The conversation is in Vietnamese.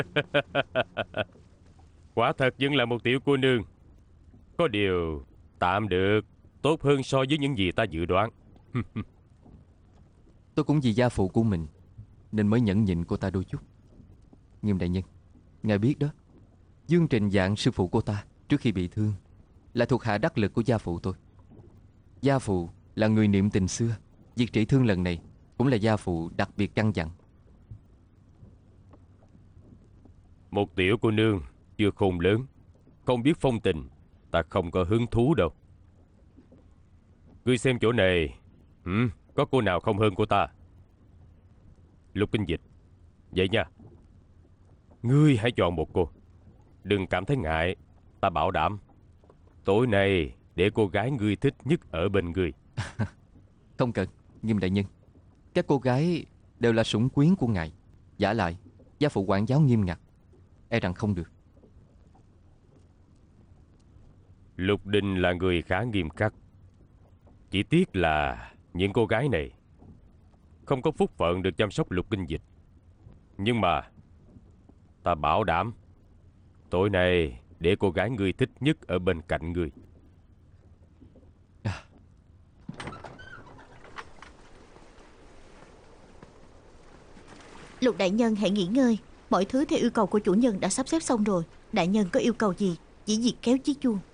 Quả thật vẫn là một tiểu cô nương. Có điều tạm được, tốt hơn so với những gì ta dự đoán. Tôi cũng vì gia phụ của mình nên mới nhẫn nhịn cô ta đôi chút. Nghiêm đại nhân, ngài biết đó, Dương Trình Dạng sư phụ cô ta trước khi bị thương là thuộc hạ đắc lực của gia phụ tôi. Gia phụ là người niệm tình xưa, việc trị thương lần này cũng là gia phụ đặc biệt căn dặn. Một tiểu cô nương chưa khôn lớn, không biết phong tình, ta không có hứng thú đâu. Ngươi xem chỗ này, có cô nào không hơn cô ta? Lục Kinh Dịch, vậy nha, ngươi hãy chọn một cô. Đừng cảm thấy ngại, ta bảo đảm tối nay để cô gái ngươi thích nhất ở bên ngươi. Không cần, Nghiêm đại nhân, các cô gái đều là sủng quyến của ngài. Vả lại, gia phụ quản giáo nghiêm ngặt, e rằng không được. Lục Đình là người khá nghiêm khắc. Chỉ tiếc là những cô gái này không có phúc phận được chăm sóc Lục Kinh Dịch. Nhưng mà ta bảo đảm tối nay để cô gái ngươi thích nhất ở bên cạnh ngươi. Lục đại nhân hãy nghỉ ngơi. Mọi thứ theo yêu cầu của chủ nhân đã sắp xếp xong rồi. Đại nhân có yêu cầu gì, chỉ việc kéo chiếc chuông.